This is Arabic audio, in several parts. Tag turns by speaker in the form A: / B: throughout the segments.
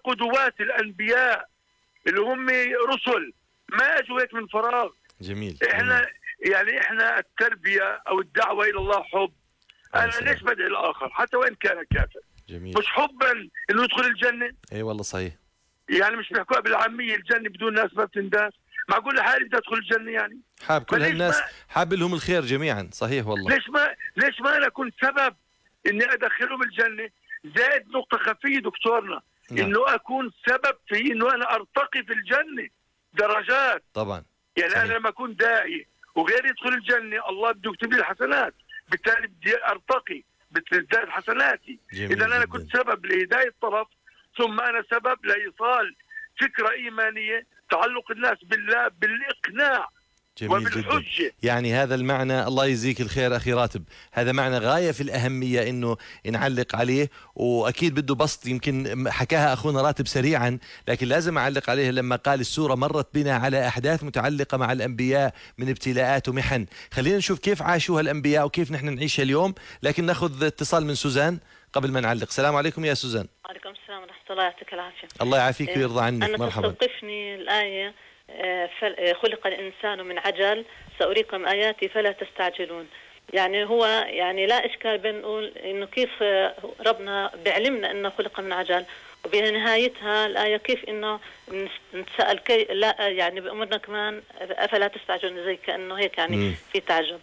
A: قدوات الأنبياء اللي هم رسل، ما أجوا هيك من فراغ.
B: جميل.
A: احنا التربية أو الدعوة إلى الله حب. أنا ليش بدعي الآخر حتى وإن كان كافر؟
B: جميل.
A: مش حبا إنه يدخل الجنة؟
B: اي والله صحيح.
A: يعني مش بيحكوها بالعامية الجنة بدون ناس ما بتنداس؟ معقول حالي بدي أدخل الجنة يعني؟
B: حاب كل هالناس حاب لهم الخير جميعا. صحيح والله.
A: ليش ما أنا أكون سبب إني أدخلهم الجنة؟ زائد نقطة خفية دكتورنا، إنه أكون سبب في إنه أنا أرتقي في الجنة درجات.
B: طبعا.
A: يعني صحيح. أنا لما أكون داعي وغيري يدخل الجنة، الله بده يكتب لي الحسنات، بالتالي بدي أرتقي، بتزداد حسناتي. إذا أنا كنت سبب لهداية طرف، ثم أنا سبب لإيصال فكرة إيمانية تعلق الناس بالله بالإقناع.
B: جميل جدا. يعني هذا المعنى، الله يجزيك الخير أخي راتب، هذا معنى غاية في الأهمية إنه نعلق عليه، وأكيد بده بسط. يمكن حكاها أخونا راتب سريعا، لكن لازم أعلق عليه لما قال السورة مرت بنا على أحداث متعلقة مع الأنبياء من ابتلاءات ومحن. خلينا نشوف كيف عاشوها الأنبياء وكيف نحن نعيشها اليوم. لكن نأخذ اتصال من سوزان قبل ما نعلق. السلام عليكم يا سوزان.
C: وعليكم السلام ورحمة الله، يعطيك العافية.
B: الله يعافيك ويرضى عنك.
C: أنا
B: مرحبا.
C: تستوقفني الآية خلق الإنسان من عجل سأريكم آياتي فلا تستعجلون. يعني هو يعني لا إشكال بنقول إنه كيف ربنا بعلمنا إنه خلق من عجل، وبنهايتها الآية كيف إنه نتسأل لا يعني بأمرنا كمان أفلا تستعجلون، زي كأنه هيك يعني في تعجب.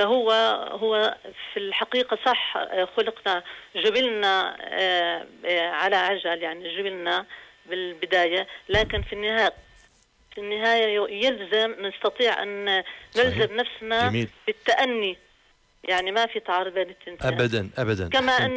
C: فهو في الحقيقة صح، خلقنا جبلنا على عجل، يعني جبلنا بالبداية، لكن في النهاية يلزم نستطيع أن نلزم نفسنا جميل. بالتأني، يعني ما في تعارض بين التنتين
B: أبدا أبدا.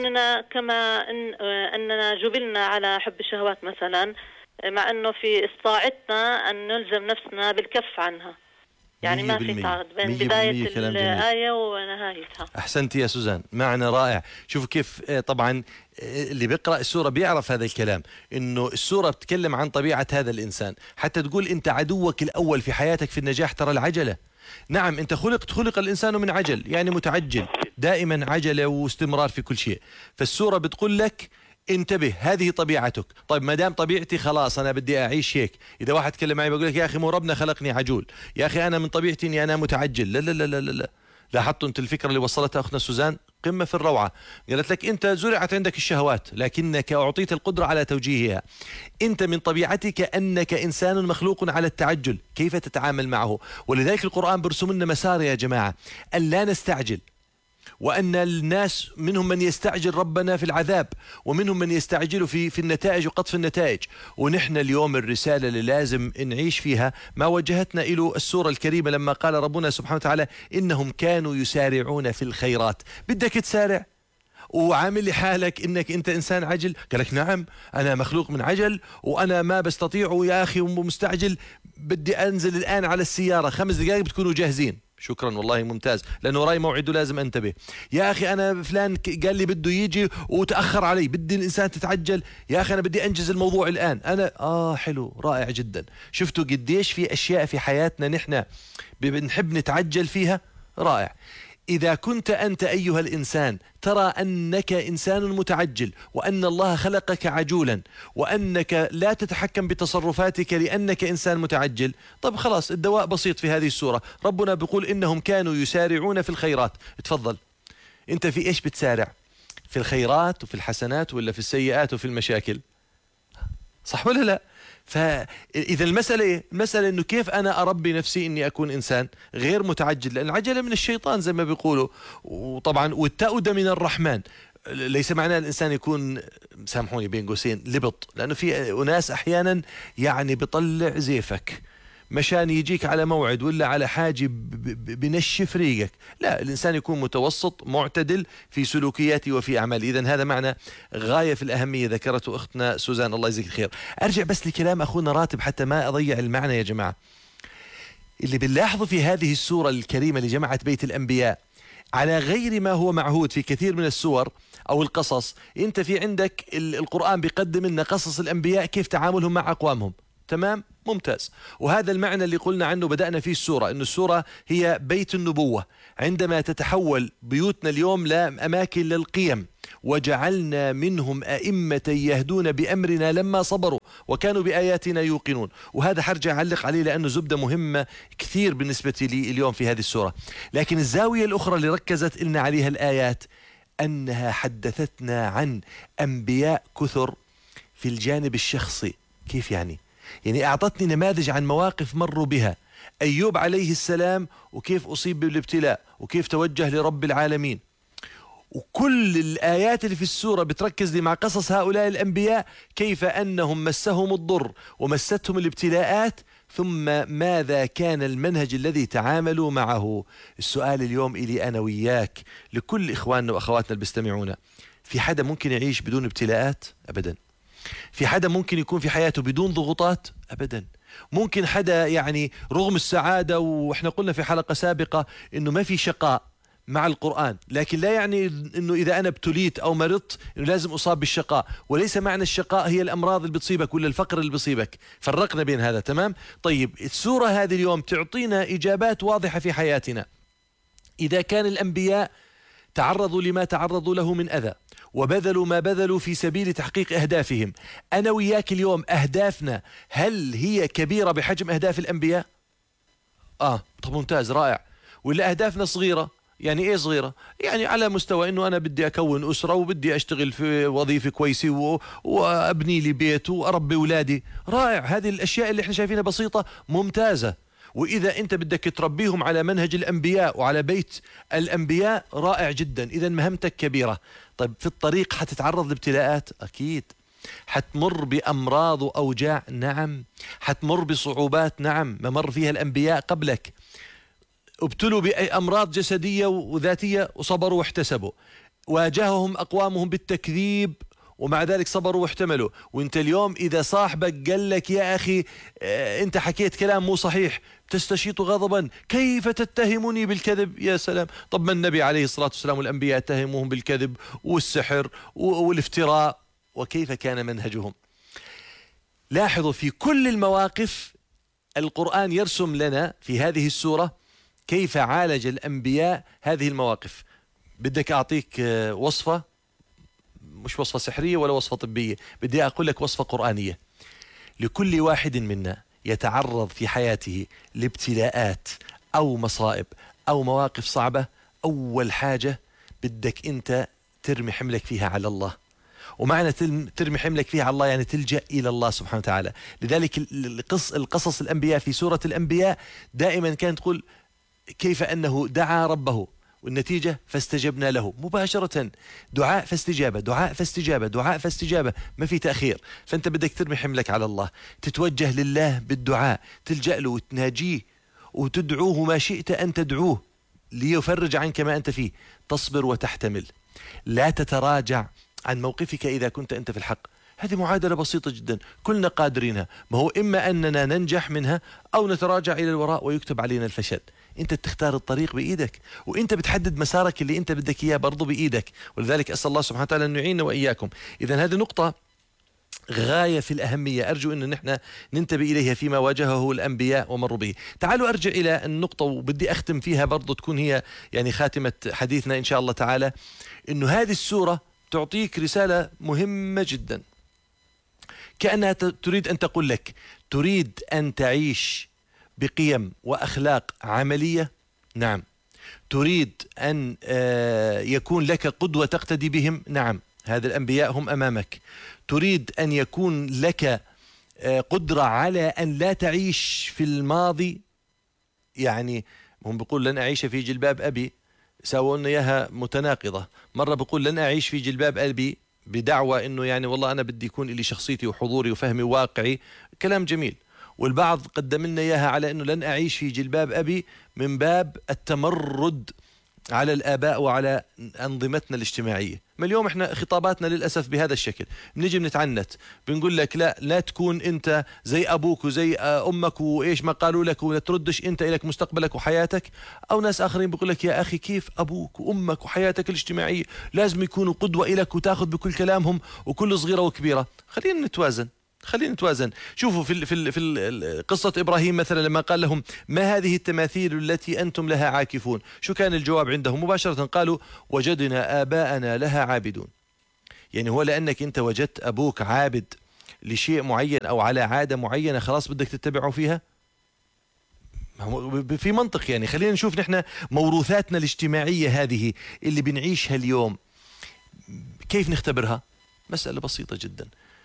C: كما أننا جبلنا على حب الشهوات مثلا، مع أنه في استطاعتنا أن نلزم نفسنا بالكف عنها. يعني ما في تعارض بين بداية الآية ونهايتها.
B: أحسنت يا سوزان، معنى رائع. شوف كيف طبعا اللي بيقرأ السورة بيعرف هذا الكلام، إنه السورة بتتكلم عن طبيعة هذا الإنسان. حتى تقول أنت عدوك الأول في حياتك في النجاح ترى العجلة. نعم أنت خلق الإنسان من عجل، يعني متعجل دائما، عجلة واستمرار في كل شيء. فالسورة بتقول لك انتبه، هذه طبيعتك. طيب ما دام طبيعتي خلاص انا بدي اعيش هيك. اذا واحد تكلم معي بقول لك يا اخي مو ربنا خلقني عجول، يا اخي انا من طبيعتي اني انا متعجل. لا لا لا لا لا. لاحظتوا انت الفكره اللي وصلتها اختنا سوزان؟ قمه في الروعه. قالت لك انت زرعت عندك الشهوات لكنك اعطيت القدره على توجيهها. انت من طبيعتك انك انسان مخلوق على التعجل، كيف تتعامل معه؟ ولذلك القران برسم لنا مسار يا جماعه، ان لا نستعجل، وأن الناس منهم من يستعجل ربنا في العذاب، ومنهم من يستعجل في النتائج وقطف النتائج. ونحن اليوم الرسالة اللي لازم نعيش فيها ما وجهتنا إلى السورة الكريمة لما قال ربنا سبحانه وتعالى إنهم كانوا يسارعون في الخيرات. بدك تسارع وعامل لي حالك إنك أنت إنسان عجل؟ قال لك نعم أنا مخلوق من عجل وأنا ما بستطيع يا أخي ومستعجل، بدي أنزل الآن على السيارة 5 دقائق بتكونوا جاهزين. شكرا والله ممتاز، لأنه وراي موعد ولازم أنتبه. يا أخي أنا فلان قال لي بده يجي وتأخر علي، بدي الإنسان تتعجل. يا أخي أنا بدي أنجز الموضوع الآن. أنا حلو رائع جدا. شفتوا قديش في أشياء في حياتنا نحن بنحب نتعجل فيها؟ رائع. إذا كنت أنت أيها الإنسان ترى أنك إنسان متعجل، وأن الله خلقك عجولا، وأنك لا تتحكم بتصرفاتك لأنك إنسان متعجل، طب خلاص الدواء بسيط في هذه السورة. ربنا بيقول إنهم كانوا يسارعون في الخيرات. تفضل أنت في إيش بتسارع؟ في الخيرات وفي الحسنات ولا في السيئات وفي المشاكل؟ صح ولا لا؟ فإذا المسألة إنه كيف أنا أربي نفسي إني أكون إنسان غير متعجل، لأن العجلة من الشيطان زي ما بيقولوا، وطبعا والتأودة من الرحمن. ليس معناه الإنسان يكون، سامحوني بين قوسين، لبط، لأنه في أناس أحيانا يعني بطلع زيفك مشان يجيك على موعد ولا على حاجة بنشف ريقك. لا، الإنسان يكون متوسط معتدل في سلوكياته وفي أعماله. إذن هذا معنى غاية في الأهمية ذكرته أختنا سوزان، الله يجزيك الخير. أرجع بس لكلام أخونا راتب حتى ما أضيع المعنى يا جماعة. اللي بنلاحظه في هذه السورة الكريمة لجماعة بيت الأنبياء على غير ما هو معهود في كثير من السور أو القصص. أنت في عندك القرآن بيقدم لنا قصص الأنبياء كيف تعاملهم مع أقوامهم، تمام؟ ممتاز. وهذا المعنى اللي قلنا عنه بدأنا فيه السورة، أن السورة هي بيت النبوة. عندما تتحول بيوتنا اليوم لأماكن للقيم، وجعلنا منهم أئمة يهدون بأمرنا لما صبروا وكانوا بآياتنا يوقنون. وهذا حرجع أعلق عليه لأنه زبدة مهمة كثير بالنسبة لي اليوم في هذه السورة. لكن الزاوية الأخرى اللي ركزت لنا عليها الآيات أنها حدثتنا عن أنبياء كثر في الجانب الشخصي. كيف يعني؟ يعني أعطتني نماذج عن مواقف مروا بها أيوب عليه السلام، وكيف أصيب بالابتلاء وكيف توجه لرب العالمين. وكل الآيات اللي في السورة بتركز لي مع قصص هؤلاء الأنبياء كيف أنهم مسهم الضر ومستهم الابتلاءات، ثم ماذا كان المنهج الذي تعاملوا معه. السؤال اليوم إلي أنا وياك، لكل إخواننا وأخواتنا اللي بيستمعونا، في حدا ممكن يعيش بدون ابتلاءات؟ أبدا. في حدا ممكن يكون في حياته بدون ضغوطات؟ أبدا. ممكن حدا يعني رغم السعادة، وإحنا قلنا في حلقة سابقة إنه ما في شقاء مع القرآن، لكن لا يعني إنه إذا أنا ابتليت أو مرضت إنه لازم أصاب بالشقاء، وليس معنى الشقاء هي الأمراض اللي بتصيبك ولا الفقر اللي بيصيبك. فرقنا بين هذا. تمام؟ طيب السورة هذه اليوم تعطينا إجابات واضحة في حياتنا. إذا كان الأنبياء تعرضوا لما تعرضوا له من أذى وبذلوا ما بذلوا في سبيل تحقيق أهدافهم، أنا وياك اليوم أهدافنا هل هي كبيرة بحجم أهداف الأنبياء؟ طب ممتاز رائع. ولا أهدافنا صغيرة؟ يعني إيه صغيرة؟ يعني على مستوى إنه أنا بدي أكون أسرة وبدي أشتغل في وظيفة كويسة وأبني لي بيت وأربي أولادي. رائع. هذه الأشياء اللي إحنا شايفينها بسيطة ممتازة. وإذا أنت بدك تربيهم على منهج الأنبياء وعلى بيت الأنبياء، رائع جدا. إذا مهمتك كبيرة. طيب في الطريق حتتعرض لابتلاءات؟ أكيد. حتمر بأمراض وأوجاع؟ نعم. حتمر بصعوبات؟ نعم، ما مر فيها الأنبياء قبلك. ابتلوا بأمراض جسدية وذاتية وصبروا واحتسبوا. واجههم أقوامهم بالتكذيب ومع ذلك صبروا واحتملوا. وانت اليوم إذا صاحبك قال لك يا أخي انت حكيت كلام مو صحيح، تستشيط غضبا، كيف تتهمني بالكذب؟ يا سلام. طب ما النبي عليه الصلاة والسلام والأنبياء اتهموهم بالكذب والسحر والافتراء، وكيف كان منهجهم. لاحظوا في كل المواقف القرآن يرسم لنا في هذه السورة كيف عالج الأنبياء هذه المواقف. بدك أعطيك وصفة، مش وصفة سحرية ولا وصفة طبية، بدي أقول لك وصفة قرآنية. لكل واحد منا يتعرض في حياته لابتلاءات أو مصائب أو مواقف صعبة، أول حاجة بدك أنت ترمي حملك فيها على الله. ومعنى ترمي حملك فيها على الله يعني تلجأ إلى الله سبحانه وتعالى. لذلك القصص الأنبياء في سورة الأنبياء دائما كانت تقول كيف أنه دعا ربه والنتيجة فاستجبنا له مباشرة. دعاء فاستجابة، دعاء فاستجابة، دعاء فاستجابة، ما في تأخير. فأنت بدك ترمي حملك على الله، تتوجه لله بالدعاء، تلجأ له وتناجيه وتدعوه ما شئت أن تدعوه ليفرج عنك ما أنت فيه. تصبر وتحتمل، لا تتراجع عن موقفك إذا كنت أنت في الحق. هذه معادلة بسيطة جدا كلنا قادرينها. ما هو إما أننا ننجح منها أو نتراجع إلى الوراء ويكتب علينا الفشل. أنت بتختار الطريق بإيدك، وأنت بتحدد مسارك اللي أنت بدك إياه برضو بإيدك. ولذلك أسأل الله سبحانه وتعالى أن يعيننا وإياكم. إذن هذه نقطة غاية في الأهمية، أرجو أن نحن ننتبه إليها فيما واجهه الأنبياء ومروا به. تعالوا أرجع إلى النقطة وبدي أختم فيها برضو تكون هي يعني خاتمة حديثنا إن شاء الله تعالى. أنه هذه السورة تعطيك رسالة مهمة جدا، كأنها تريد أن تقول لك تريد أن تعيش بقيم وأخلاق عملية؟ نعم. تريد أن يكون لك قدوة تقتدي بهم؟ نعم، هذا الأنبياء هم أمامك. تريد أن يكون لك قدرة على أن لا تعيش في الماضي؟ يعني هم بيقول لن أعيش في جلباب أبي، ساووا لنا إياها متناقضة. مرة بيقول لن أعيش في جلباب أبي بدعوى إنه يعني والله أنا بدي يكون لي شخصيتي وحضوري وفهمي واقعي، كلام جميل. والبعض قدم لنا إياها على إنه لن أعيش في جلباب أبي من باب التمرد على الآباء وعلى أنظمتنا الاجتماعية. ما اليوم إحنا خطاباتنا للأسف بهذا الشكل، بنيجي بنتعنت بنقول لك لا تكون أنت زي أبوك وزي أمك وإيش ما قالوا لك، ولا تردش أنت إليك مستقبلك وحياتك. أو ناس آخرين بيقول لك يا أخي كيف أبوك وأمك وحياتك الاجتماعية لازم يكونوا قدوة إليك وتاخذ بكل كلامهم وكل صغيرة وكبيرة. خلينا نتوازن. شوفوا في قصة إبراهيم مثلا لما قال لهم ما هذه التماثيل التي أنتم لها عاكفون، شو كان الجواب عندهم؟ مباشرة قالوا وجدنا آباءنا لها عابدون. يعني هو لأنك أنت وجدت أبوك عابد لشيء معين أو على عادة معينة خلاص بدك تتبعوا فيها؟ في منطق يعني. خلينا نشوف نحن موروثاتنا الاجتماعية هذه اللي بنعيشها اليوم كيف نختبرها؟ مسألة بسيطة جدا.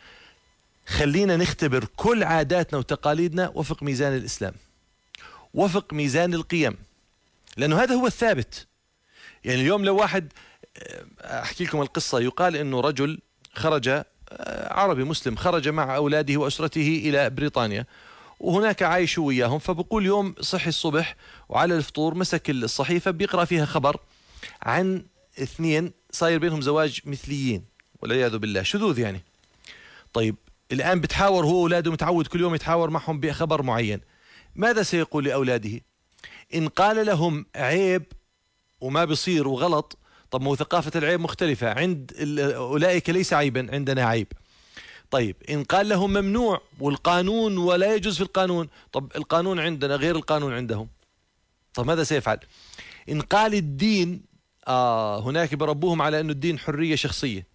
B: خلينا نختبر كل عاداتنا وتقاليدنا وفق ميزان الإسلام، وفق ميزان القيم، لأنه هذا هو الثابت. يعني اليوم لو واحد، أحكي لكم القصة، يقال أنه رجل خرج، عربي مسلم، خرج مع أولاده وأسرته إلى بريطانيا، وهناك عايشوا وياهم. فبقول يوم صحي الصبح وعلى الفطور مسك الصحيفة بيقرأ فيها خبر عن 2 صاير بينهم زواج مثليين والعياذ بالله، شذوذ يعني. طيب الآن بتحاور هو أولاده، متعود كل يوم يتحاور معهم بخبر معين، ماذا سيقول لأولاده؟ إن قال لهم عيب وما بيصير وغلط، طب ما هو ثقافة العيب مختلفة، عند أولئك ليس عيبا، عندنا عيب. طيب إن قال لهم ممنوع والقانون ولا يجوز في القانون، طب القانون عندنا غير القانون عندهم، طب ماذا سيفعل؟ إن قال الدين، هناك بربوهم على أنه الدين حرية شخصية،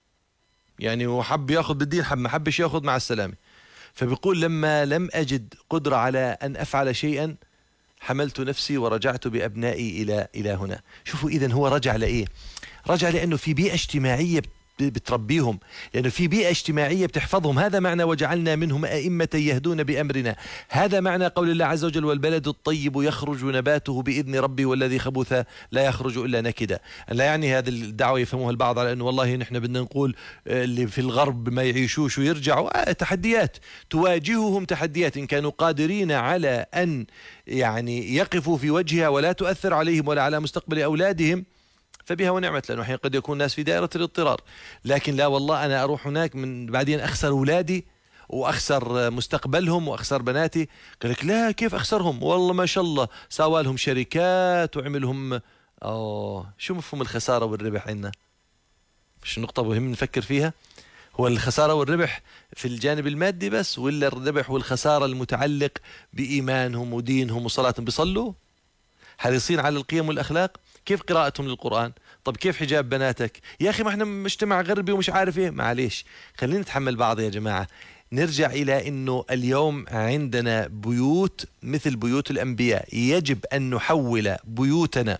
B: يعني وحب يأخذ بالدين، حب ما حبش يأخذ مع السلامة. فبيقول لما لم أجد قدرة على أن أفعل شيئا حملت نفسي ورجعت بأبنائي إلى هنا. شوفوا إذن هو رجع لإيه؟ رجع لأنه في بيئة اجتماعية بتربيهم، لأنه في بيئة اجتماعية بتحفظهم. هذا معنى وجعلنا منهم أئمة يهدون بأمرنا. هذا معنى قول الله عز وجل والبلد الطيب يخرج نباته بإذن ربي والذي خبث لا يخرج إلا نكدا. لا يعني هذه الدعوة يفهموها البعض على أنه والله نحن بدنا نقول اللي في الغرب ما يعيشوش ويرجعوا. تحديات تواجههم، تحديات إن كانوا قادرين على أن يعني يقفوا في وجهها ولا تؤثر عليهم ولا على مستقبل أولادهم فبها ونعمت، لأنه حين قد يكون الناس في دائرة الاضطرار. لكن لا والله أنا أروح هناك من بعدين أخسر أولادي وأخسر مستقبلهم وأخسر بناتي. قال لك لا، كيف أخسرهم؟ والله ما شاء الله سوى لهم شركات وعملهم. شو مفهوم الخسارة والربح عندنا؟ مش نقطة مهم نفكر فيها؟ هو الخسارة والربح في الجانب المادي بس، ولا الربح والخسارة المتعلق بإيمانهم ودينهم وصلاتهم؟ بيصلوا؟ حريصين على القيم والأخلاق؟ كيف قراءتهم للقرآن؟ طب كيف حجاب بناتك؟ يا أخي ما احنا مجتمع غربي ومش عارف ايه. معليش، خلينا نتحمل بعض يا جماعة. نرجع إلى أنه اليوم عندنا بيوت مثل بيوت الأنبياء، يجب أن نحول بيوتنا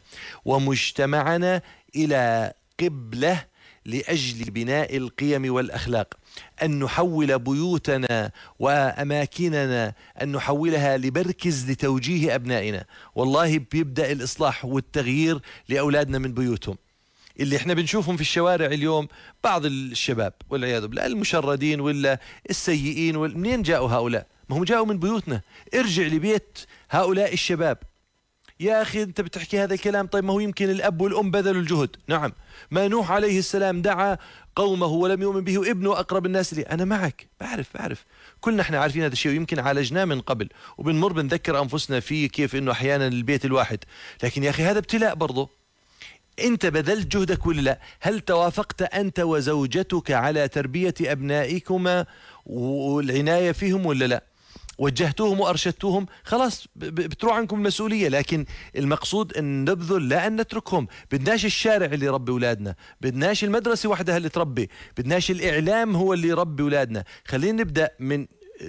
B: ومجتمعنا إلى قبلة لأجل بناء القيم والأخلاق. أن نحول بيوتنا وأماكننا، أن نحولها لبركز لتوجيه أبنائنا. والله بيبدأ الإصلاح والتغيير لأولادنا من بيوتهم. اللي احنا بنشوفهم في الشوارع اليوم بعض الشباب والعياذ بالله المشردين ولا السيئين، منين جاءوا هؤلاء؟ ما هم جاءوا من بيوتنا. ارجع لبيت هؤلاء الشباب. يا أخي أنت بتحكي هذا الكلام، طيب ما هو يمكن الأب والأم بذلوا الجهد. نعم، ما نوح عليه السلام دعا قومه ولم يؤمن به وابنه أقرب الناس لي. أنا معك، بعرف كلنا احنا عارفين هذا الشيء، ويمكن عالجناه من قبل وبنمر بنذكر أنفسنا فيه كيف إنه أحيانا البيت الواحد. لكن يا أخي هذا ابتلاء برضه. أنت بذلت جهدك ولا لا؟ هل توافقت أنت وزوجتك على تربية أبنائكما والعناية فيهم ولا لا؟ وجهتوهم وأرشدتوهم، خلاص بتروح عنكم المسؤولية. لكن المقصود أن نبذل لا أن نتركهم. بدناش الشارع اللي يربي أولادنا، بدناش المدرسة وحدها اللي تربي، بدناش الإعلام هو اللي يربي أولادنا. خلينا نبدأ من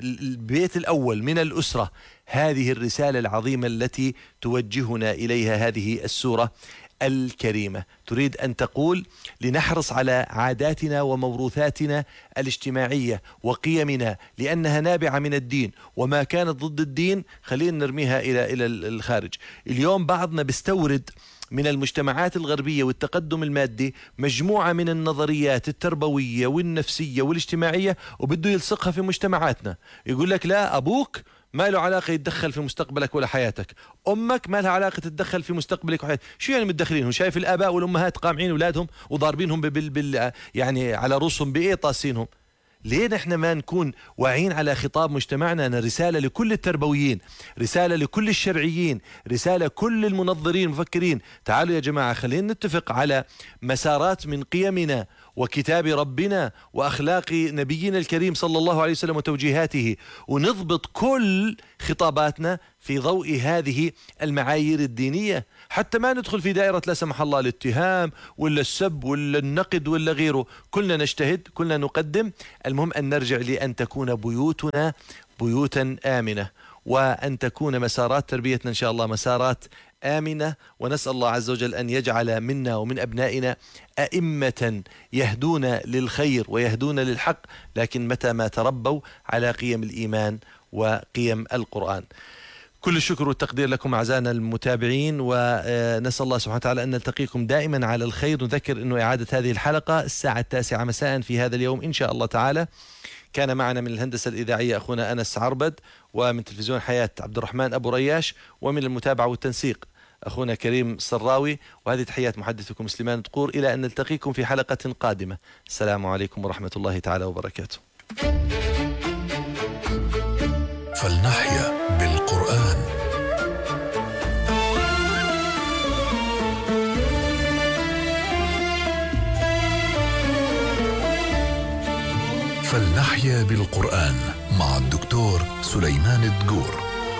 B: البيت الأول، من الأسرة. هذه الرسالة العظيمة التي توجهنا إليها هذه السورة الكريمة. تريد أن تقول لنحرص على عاداتنا وموروثاتنا الاجتماعية وقيمنا، لأنها نابعة من الدين، وما كانت ضد الدين خلينا نرميها إلى الخارج. اليوم بعضنا بيستورد من المجتمعات الغربية والتقدم المادي مجموعة من النظريات التربوية والنفسية والاجتماعية وبده يلصقها في مجتمعاتنا. يقول لك لا، أبوك ما له علاقة يتدخل في مستقبلك ولا حياتك، أمك ما لها علاقة تتدخل في مستقبلك وحياتك. شو يعني متدخلين؟ هو شايف الآباء والأمهات قامعين أولادهم وضاربينهم يعني على رؤوسهم بإيه طاسينهم؟ ليه نحن ما نكون واعين على خطاب مجتمعنا؟ أنا رسالة لكل التربويين، رسالة لكل الشرعيين، رسالة كل المنظرين المفكرين. تعالوا يا جماعة خلينا نتفق على مسارات من قيمنا وكتاب ربنا وأخلاق نبينا الكريم صلى الله عليه وسلم وتوجيهاته، ونضبط كل خطاباتنا في ضوء هذه المعايير الدينية، حتى ما ندخل في دائرة لا سمح الله الاتهام ولا السب ولا النقد ولا غيره. كلنا نجتهد، كلنا نقدم، المهم أن نرجع لأن تكون بيوتنا بيوتا آمنة، وأن تكون مسارات تربيتنا إن شاء الله مسارات آمنة. ونسأل الله عز وجل أن يجعل منا ومن أبنائنا أئمة يهدون للخير ويهدون للحق، لكن متى ما تربوا على قيم الإيمان وقيم القرآن. كل الشكر والتقدير لكم أعزائنا المتابعين، ونسأل الله سبحانه وتعالى أن نلتقيكم دائما على الخير. نذكر أنه إعادة هذه الحلقة الساعة 9 مساء في هذا اليوم إن شاء الله تعالى. كان معنا من الهندسة الإذاعية أخونا أنس عربد، ومن تلفزيون حياة عبد الرحمن أبو رياش، ومن المتابعة والتنسيق أخونا كريم الصراوي. وهذه تحيات محدثكم سليمان دقور، إلى أن نلتقيكم في حلقة قادمة. السلام عليكم ورحمة الله تعالى وبركاته.
D: فلنحيا بالقرآن. فلنحيا بالقرآن مع الدكتور سليمان دقور.